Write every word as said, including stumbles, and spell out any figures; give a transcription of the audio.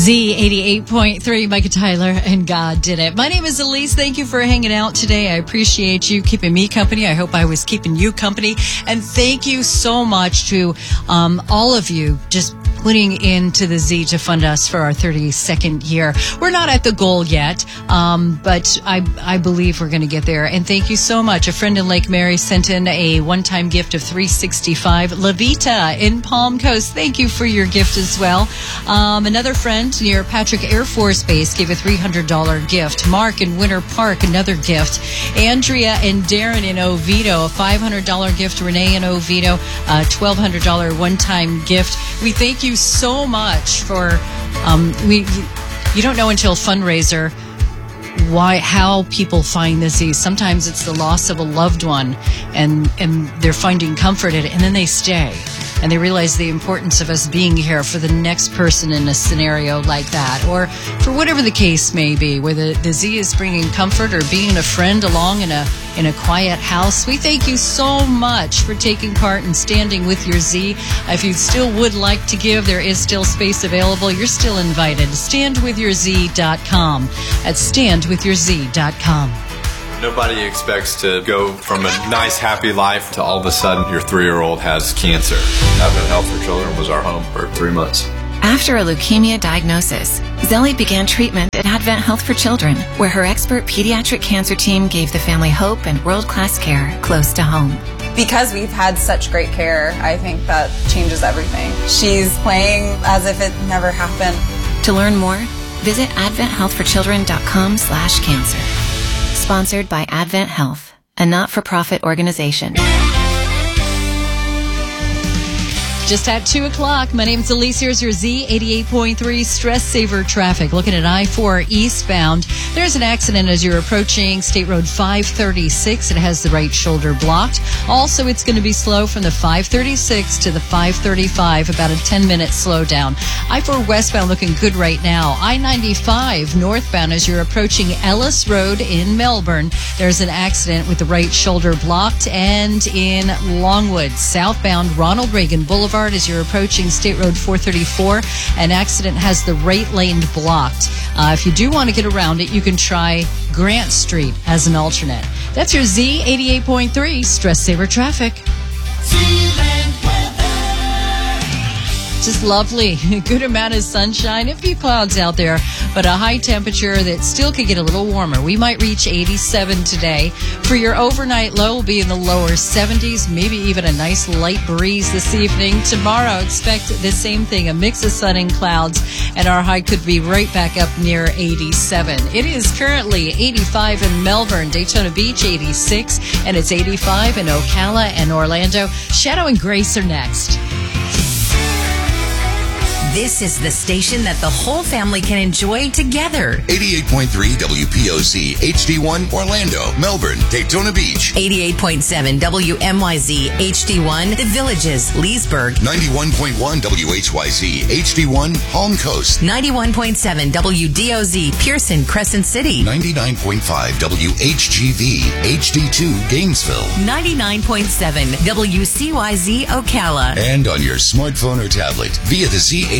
Z eighty-eight point three, Micah Tyler, and God Did It. My name is Elise. Thank you for hanging out today. I appreciate you keeping me company. I hope I was keeping you company. And thank you so much to um, all of you just putting into the Z to fund us for our thirty-second year. We're not at the goal yet, um, but I, I believe we're going to get there. And thank you so much. A friend in Lake Mary sent in a one-time gift of three sixty-five. Levita in Palm Coast, thank you for your gift as well. Um, another friend near Patrick Air Force Base gave a three hundred dollars gift. Mark in Winter Park, another gift. Andrea and Darren in Oviedo, a five hundred dollars gift. Renee in Oviedo, a twelve hundred dollars one-time gift. We thank you so much for, um, we, you don't know until fundraiser why, how people find the Z. Sometimes it's the loss of a loved one and, and they're finding comfort in it, and then they stay. And they realize the importance of us being here for the next person in a scenario like that, or for whatever the case may be, whether the Z is bringing comfort or being a friend along in a in a quiet house. We thank you so much for taking part and standing with your Z. If you still would like to give, there is still space available. You're still invited. stand with your z dot com. That's stand with your z dot com. Nobody expects to go from a nice, happy life to all of a sudden your three-year-old has cancer. Advent Health for Children was our home for three months. After a leukemia diagnosis, Zelly began treatment at Advent Health for Children, where her expert pediatric cancer team gave the family hope and world-class care close to home. Because we've had such great care, I think that changes everything. She's playing as if it never happened. To learn more, visit advent health for children dot com slash cancer. Sponsored by Advent Health, a not-for-profit organization. Just at two o'clock, my name is Elise. Here's your Z eighty-eight point three Stress Saver Traffic. Looking at I four eastbound, there's an accident as you're approaching State Road five thirty-six. It has the right shoulder blocked. Also, it's going to be slow from the five thirty-six to the five thirty-five, about a ten-minute slowdown. I four westbound looking good right now. I ninety-five northbound as you're approaching Ellis Road in Melbourne. There's an accident with the right shoulder blocked. And in Longwood, southbound Ronald Reagan Boulevard, as you're approaching State Road four thirty-four, an accident has the right lane blocked. Uh, if you do want to get around it, you can try Grant Street as an alternate. That's your Z eighty-eight point three Stress Saver Traffic. Just lovely. Good amount of sunshine. A few clouds out there, but a high temperature that still could get a little warmer. We might reach eighty-seven today. For your overnight low, will be in the lower seventies, maybe even a nice light breeze this evening. Tomorrow, expect the same thing, a mix of sun and clouds, and our high could be right back up near eighty-seven. It is currently eighty-five in Melbourne, Daytona Beach, eighty-six, and it's eighty-five in Ocala and Orlando. Shadow and Grace are next. This is the station that the whole family can enjoy together. eighty-eight point three W P O Z H D one Orlando, Melbourne, Daytona Beach. eighty-eight point seven W M Y Z H D one The Villages, Leesburg. ninety-one point one W H Y Z H D one Palm Coast. ninety-one point seven W D O Z Pearson, Crescent City. ninety-nine point five W H G V H D two Gainesville. ninety-nine point seven W C Y Z Ocala. And on your smartphone or tablet via the Z